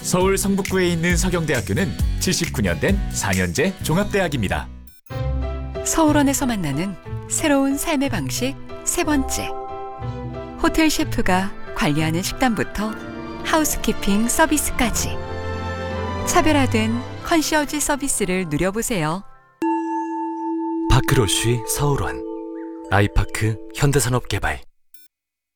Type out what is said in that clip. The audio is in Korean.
서울 성북구에 있는 서경대학교는 79년 된 4년제 종합대학입니다. 서울원에서 만나는 새로운 삶의 방식 세 번째. 호텔 셰프가 관리하는 식단부터 하우스키핑 서비스까지 차별화된 컨시어지 서비스를 누려보세요. 파크로쉬 서울원, 아이파크 현대산업개발.